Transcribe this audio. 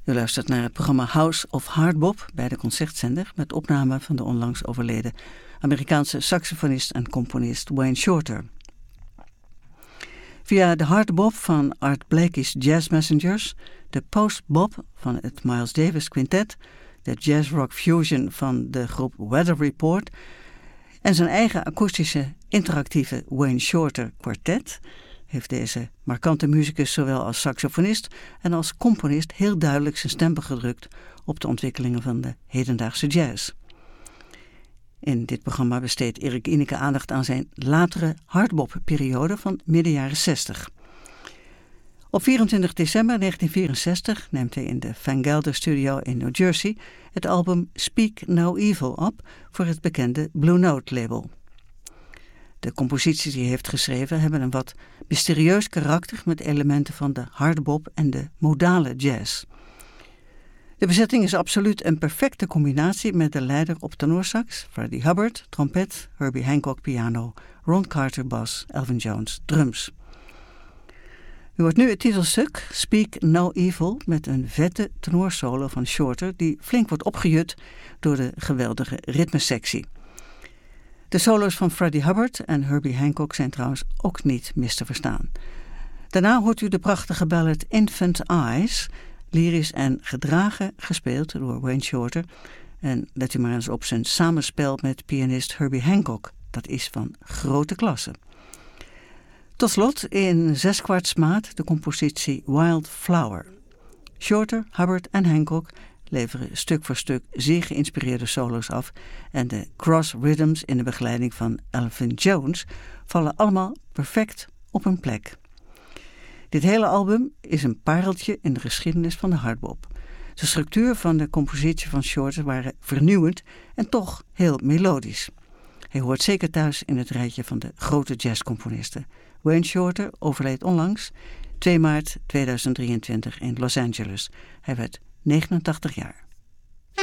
U luistert naar het programma House of Hardbop bij de Concertzender met opname van de onlangs overleden Amerikaanse saxofonist en componist Wayne Shorter. Via de hardbop van Art Blakey's Jazz Messengers, de postbop van het Miles Davis Quintet, de jazzrock fusion van de groep Weather Report en zijn eigen akoestische interactieve Wayne Shorter Quartet heeft deze markante muzikus zowel als saxofonist en als componist heel duidelijk zijn stempel gedrukt op de ontwikkelingen van de hedendaagse jazz. In dit programma besteedt Erik Ineke aandacht aan zijn latere hardbop-periode van midden jaren 60. Op 24 december 1964 neemt hij in de Van Gelder Studio in New Jersey het album Speak No Evil op voor het bekende Blue Note label. De composities die hij heeft geschreven hebben een wat mysterieus karakter met elementen van de hardbop en de modale jazz. De bezetting is absoluut een perfecte combinatie met de leider op tenorsax, Freddie Hubbard, trompet, Herbie Hancock piano, Ron Carter bas, Elvin Jones drums. U hoort nu het titelstuk Speak No Evil met een vette tenorsolo van Shorter die flink wordt opgejut door de geweldige ritmesectie. De solo's van Freddie Hubbard en Herbie Hancock zijn trouwens ook niet mis te verstaan. Daarna hoort u de prachtige ballad Infant Eyes, lyrisch en gedragen gespeeld door Wayne Shorter. En let u maar eens op zijn samenspel met pianist Herbie Hancock. Dat is van grote klasse. Tot slot in 6/4 maat de compositie Wild Flower. Shorter, Hubbard en Hancock leveren stuk voor stuk zeer geïnspireerde solo's af en de cross rhythms in de begeleiding van Elvin Jones vallen allemaal perfect op hun plek. Dit hele album is een pareltje in de geschiedenis van de hardbop. De structuur van de compositie van Shorter waren vernieuwend en toch heel melodisch. Hij hoort zeker thuis in het rijtje van de grote jazzcomponisten. Wayne Shorter overleed onlangs, 2 maart 2023 in Los Angeles. Hij werd 89 jaar.